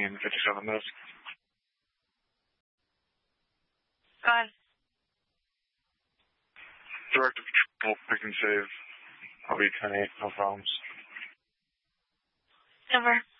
me in 57 minutes. Go ahead. Directive control, pick and save. I'll be 10-8, no problems. Over.